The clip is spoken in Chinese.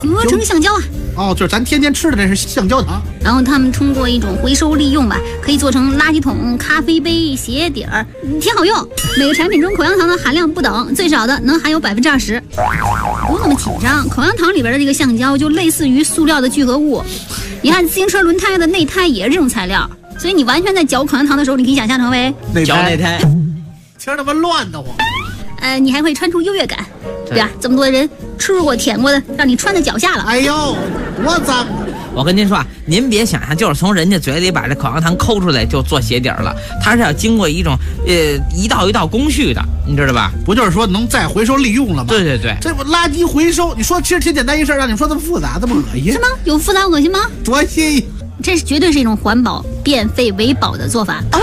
合成橡胶啊。 哦，就是咱天天吃的这是橡胶糖。 然后他们通过一种回收利用吧，可以做成垃圾桶、咖啡杯、鞋底儿，挺好用。每个产品中口香糖的含量不等，最少的能含有20%。不用那么紧张，口香糖里边的这个橡胶就类似于塑料的聚合物。你看自行车轮胎的内胎也是这种材料，所以你完全在嚼口香糖的时候，你可以想象成为嚼内胎， 听着他妈乱的慌。 你还会穿出优越感，对吧？这么多人吃过舔过的，让你穿在脚下了。 哎呦，多脏！ 我跟您说啊，您别想象就是从人家嘴里把这口香糖抠出来就做鞋底儿了，它是要经过一种一道一道工序的，你知道吧？ 不就是说能再回收利用了吗？ 对对对， 这不垃圾回收，你说其实挺简单一事，让你说这么复杂，这么恶心是吗？有复杂恶心吗？ 多新！ 这是绝对是一种环保变废为宝的做法。